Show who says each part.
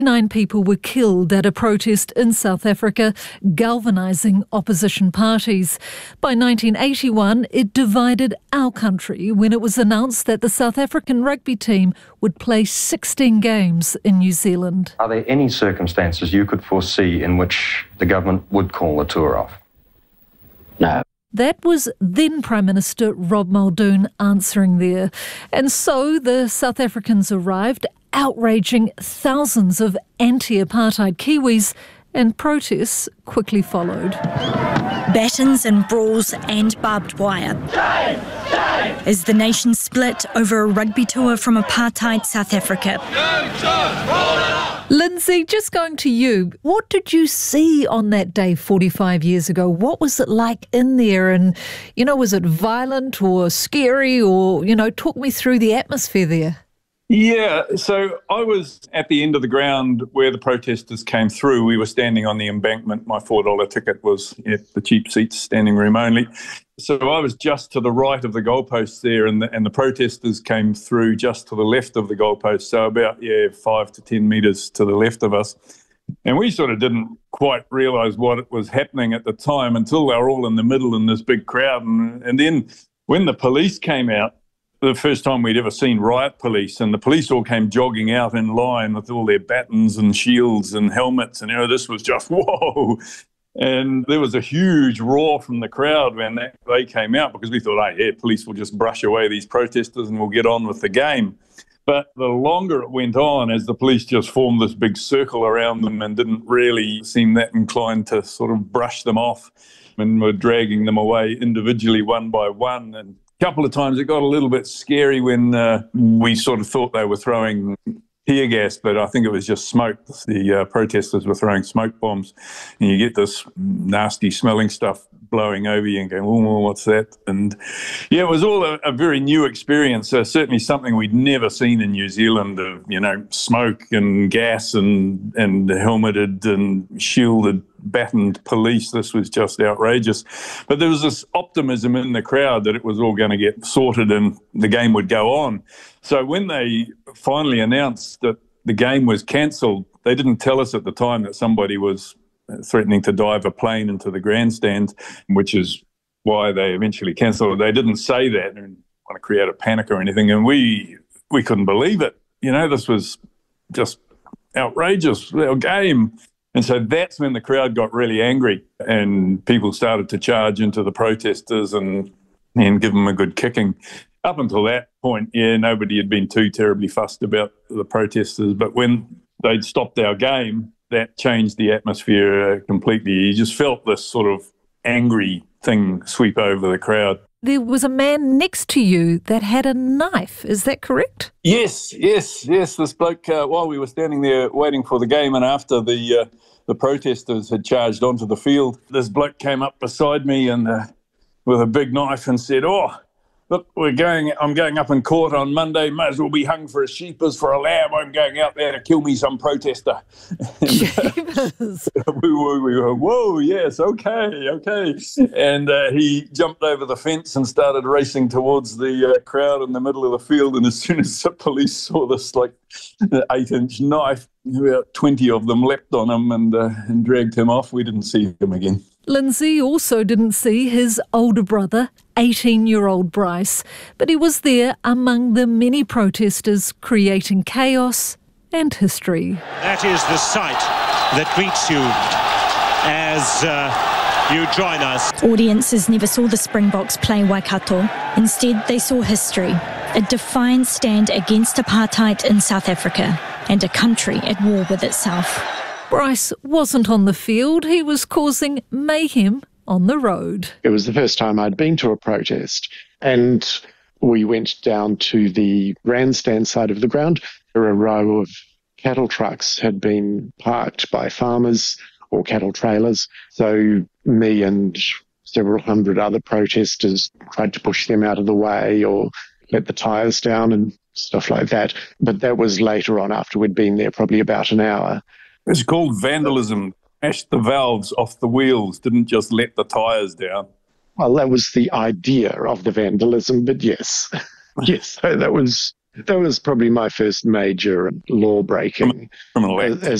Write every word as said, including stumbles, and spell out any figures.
Speaker 1: Nine people were killed at a protest in South Africa, galvanising opposition parties. By nineteen eighty-one, it divided our country when it was announced that the South African rugby team would play sixteen games in New Zealand.
Speaker 2: Are there any circumstances you could foresee in which the government would call the tour off?
Speaker 3: No.
Speaker 1: That was then Prime Minister Rob Muldoon answering there. And so the South Africans arrived, outraging thousands of anti-apartheid Kiwis, and protests quickly followed.
Speaker 4: Battens and brawls and barbed wire. As the nation split over a rugby tour from apartheid South Africa.
Speaker 1: Lindsay, just going to you, what did you see on that day forty-five years ago? What was it like in there? And, you know, was it violent or scary or, you know, talk me through the atmosphere there.
Speaker 5: Yeah, so I was at the end of the ground where the protesters came through. We were standing on the embankment. My four dollar ticket was at the cheap seats, standing room only. So I was just to the right of the goalposts there, and the, and the protesters came through just to the left of the goalpost, so about, yeah, five to ten metres to the left of us. And we sort of didn't quite realise what was happening at the time until they were all in the middle in this big crowd. And, and then when the police came out, the first time we'd ever seen riot police, and the police all came jogging out in line with all their batons and shields and helmets, and you know, this was just whoa. And there was a huge roar from the crowd when that, they came out, because we thought, hey, yeah, police will just brush away these protesters and we'll get on with the game. But the longer it went on, as the police just formed this big circle around them and didn't really seem that inclined to sort of brush them off, and were dragging them away individually one by one. And couple of times it got a little bit scary when uh, we sort of thought they were throwing tear gas, but I think it was just smoke. The uh, protesters were throwing smoke bombs, and you get this nasty smelling stuff blowing over you and going, oh, what's that? And yeah, it was all a, a very new experience, uh, certainly something we'd never seen in New Zealand, of, you know, smoke and gas and, and helmeted and shielded battened police. This was just outrageous. But there was this optimism in the crowd that it was all going to get sorted and the game would go on. So when they finally announced that the game was cancelled, they didn't tell us at the time that somebody was threatening to dive a plane into the grandstand, which is why they eventually cancelled it. They didn't say that and didn't want to create a panic or anything, and we we couldn't believe it. You know, this was just outrageous, our game. And so that's when the crowd got really angry and people started to charge into the protesters and, and give them a good kicking. Up until that point, yeah, nobody had been too terribly fussed about the protesters. But when they'd stopped our game, that changed the atmosphere uh, completely. You just felt this sort of angry thing sweep over the crowd.
Speaker 1: There was a man next to you that had a knife. Is that correct?
Speaker 5: Yes, yes, yes. This bloke, uh, while we were standing there waiting for the game and after the uh, the protesters had charged onto the field, this bloke came up beside me and uh, with a big knife and said, oh, look, we're going. I'm going up in court on Monday. Might as well be hung for a sheep as for a lamb. I'm going out there to kill me some protester.
Speaker 1: Jesus.
Speaker 5: we, were, we were, whoa, yes, okay, okay. And uh, he jumped over the fence and started racing towards the uh, crowd in the middle of the field. And as soon as the police saw this, like, eight-inch knife, about twenty of them leapt on him and, uh, and dragged him off. We didn't see him again.
Speaker 1: Lindsay also didn't see his older brother, eighteen-year-old Bryce, but he was there among the many protesters creating chaos and history.
Speaker 6: That is the sight that greets you as uh, you join us.
Speaker 4: Audiences never saw the Springboks play Waikato. Instead, they saw history, a defiant stand against apartheid in South Africa, and a country at war with itself.
Speaker 1: Bryce wasn't on the field. He was causing mayhem on the road.
Speaker 3: It was the first time I'd been to a protest, and we went down to the grandstand side of the ground. A row of cattle trucks had been parked by farmers or cattle trailers. So me and several hundred other protesters tried to push them out of the way or let the tyres down and stuff like that. But that was later on, after we'd been there probably about an hour.
Speaker 5: It's called vandalism. Smashed the valves off the wheels, didn't just let the tyres down.
Speaker 3: Well, that was the idea of the vandalism, but yes. Yes, so that was That was probably my first major law breaking
Speaker 5: Criminal act.
Speaker 3: as